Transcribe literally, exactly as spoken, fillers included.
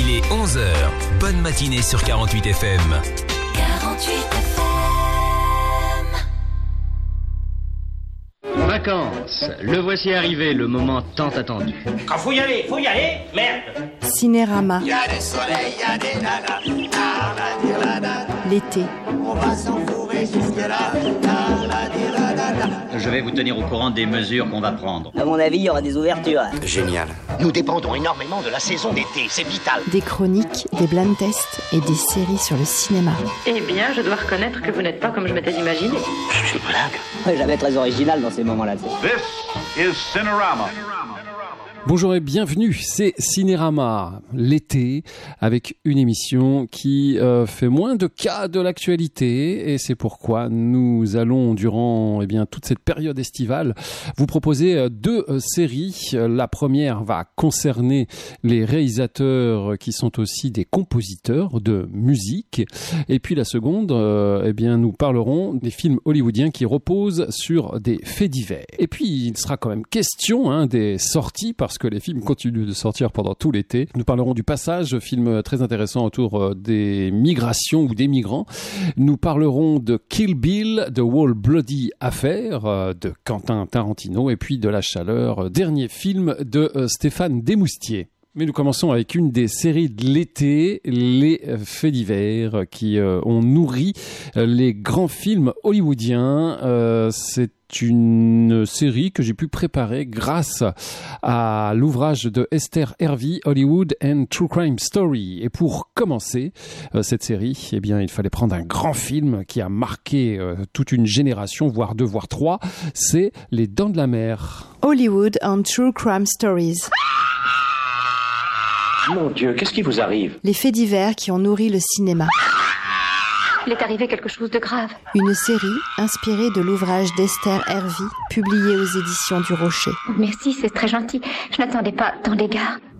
Il est onze heures. Bonne matinée sur quarante-huit F M. quarante-huit F M. Vacances, le voici arrivé, le moment tant attendu. Quand faut y aller, faut y aller, merde. Cinérama. Y a des soleils, y a des nanas, L'été. on va s'enfourrer jusque-là. Je vais vous tenir au courant des mesures qu'on va prendre. À mon avis, il y aura des ouvertures. Génial. Nous dépendons énormément de la saison d'été, c'est vital. Des chroniques, des blind tests et des séries sur le cinéma. Eh bien, je dois reconnaître que vous n'êtes pas comme je m'étais imaginé. C'est une blague. Ouais, jamais très original dans ces moments-là. This is Cinerama. Bonjour et bienvenue, c'est Cinérama, l'été, avec une émission qui euh, fait moins de cas de l'actualité, et c'est pourquoi nous allons, durant eh bien, toute cette période estivale, vous proposer euh, deux euh, séries. La première va concerner les réalisateurs qui sont aussi des compositeurs de musique, et puis la seconde, euh, eh bien, nous parlerons des films hollywoodiens qui reposent sur des faits divers. Et puis, il sera quand même question hein, des sorties, parce que les films continuent de sortir pendant tout l'été. Nous parlerons du Passage, film très intéressant autour des migrations ou des migrants. Nous parlerons de Kill Bill, The Whole Bloody Affair de Quentin Tarantino, et puis de La Chaleur, dernier film de Stéphane Desmoustiers. Mais nous commençons avec une des séries de l'été, les faits divers, qui euh, ont nourri euh, les grands films hollywoodiens. Euh, c'est une série que j'ai pu préparer grâce à l'ouvrage de Esther Hervey, Hollywood and True Crime Story. Et pour commencer euh, cette série, eh bien, il fallait prendre un grand film qui a marqué euh, toute une génération, voire deux, voire trois. C'est Les Dents de la Mer. Hollywood and True Crime Stories. Mon Dieu, qu'est-ce qui vous arrive? Les faits divers qui ont nourri le cinéma. Il est arrivé quelque chose de grave. Une série inspirée de l'ouvrage d'Esther Hervey, publié aux éditions du Rocher. Merci, c'est très gentil. Je n'attendais pas tant d'égards.